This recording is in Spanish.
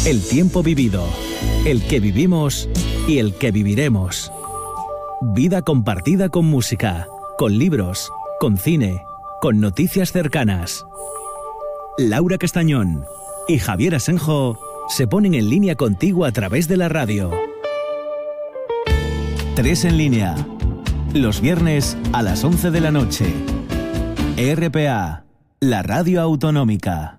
El tiempo vivido, el que vivimos y el que viviremos. Vida compartida con música, con libros, con cine, con noticias cercanas. Laura Castañón y Javier Asenjo se ponen en línea contigo a través de la radio. 3 en línea. Los viernes a las 11 de la noche. RPA, la radio autonómica.